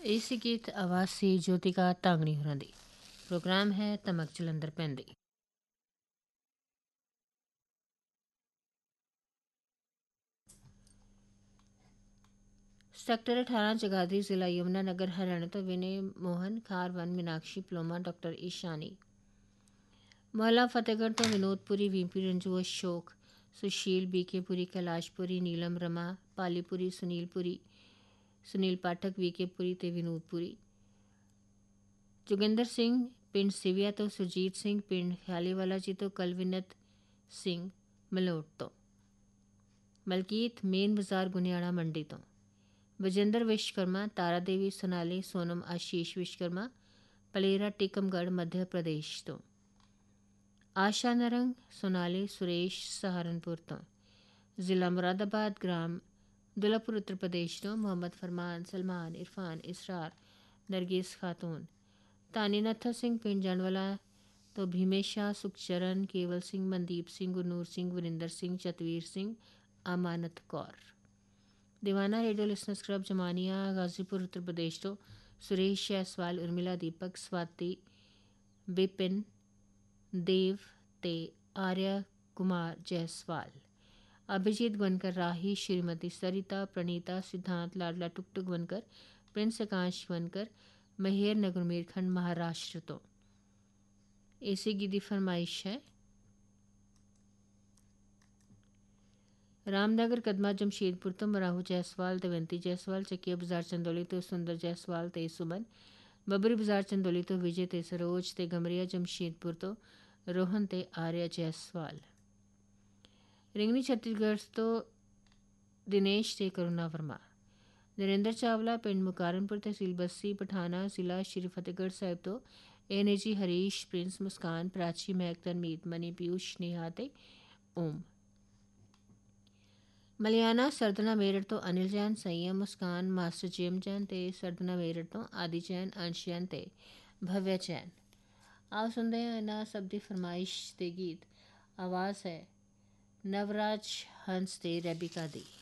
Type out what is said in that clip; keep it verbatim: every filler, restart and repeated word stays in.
इसी गीत आवाज़ से ज्योतिका तांगनी होਰਾਂ ਦੀ प्रोग्राम है तमक जलंधर पैंदी। सैक्टर अठारह जगाधरी जिला यमुनानगर हरियाणा तो विनय मोहन खार one Meenakshi Paloma doctor Ishani मोहल्ला फतेहगढ़ तो विनोदपुरी वीपी रंजू अशोक सुशील बीकेपुरी कैलाशपुरी नीलम रमा पालीपुरी सुनीलपुरी सुनील पाठक वीकेपुरी ते विनोदपुरी जोगिंदर सिंह पिंड सिविया तो सुरजीत सिंह पिंड ख्यालीवाला जी तो कलविनत सिंह मलोट तो मलकीत मेन बाजार गुनियाड़ा मंडी तो विजेंद्र विश्वकर्मा तारा देवी सोनाली सोनम आशीष विश्वकर्मा पलेरा टीकमगढ़ मध्य प्रदेश तो आशा नरंग सोनाली सुरेश सहारनपुर तो ज़िला मुरादाबाद ग्राम दुलापुर उत्तर प्रदेश तो मोहम्मद फरमान सलमान इरफान इसरार नरगिस खातून तानीनाथा सिंह पिंड जानवाला तो भीमेशा सुखचरण केवल सिंह मनदीप सिंह गुरनूर सिंह वरिंदर सिंह चतवीर सिंह अमानत कौर दीवाना radio listeners club Zamania Ghazipur Uttar Pradesh तो सुरेश जायसवाल उर्मिला दीपक स्वाति बिपिन देव ते आर्या कुमार जायसवाल अभिजीत बनकर राही श्रीमती सरिता प्रणीता सिद्धांत लाडला टुकटुक बनकर प्रिंस आकांश बनकर महेर नगर मेरखंड महाराष्ट्र तो ऐसी गिदी फरमाइश है रामनगर कदमा जमशेदपुर तो मराहू जायसवाल दवंती जायसवाल चकिया बाजार चंदौली तो सुंदर जायसवाल ते सुमन बबरी बाजार चंदौली तो विजय ते सरोज ते गमरिया जमशेदपुर तो रोहन ते आर्या जायसवाल रिंगनी छत्तीसगढ़ तो दिनेश ते करुणा वर्मा नरेंद्र चावला पिंड मुकारनपुर तहसील बस्सी पठाना जिला श्री फतेहगढ़ साहिब तो N A ji Harish Prince Muskan Prachi Mahak तनमीत money Piyush Neha ते ओम मलियाना सरदना मेरठ तो अनिल जैन संयम मुस्कान मास्टर जेम जैन ते सरदना मेरठ तो आदि जैन अंश जैन ते भव्य जैन। आओ सुनते हैं ना सब दी फरमाइश ते गीत आवाज़ है नवराज हंस ते रेबिका दी।